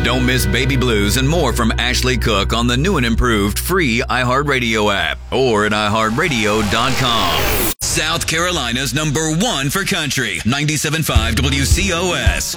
Don't miss Baby Blues and more from Ashley Cook on the new and improved free iHeartRadio app or at iHeartRadio.com. South Carolina's #1 for country, 97.5 WCOS.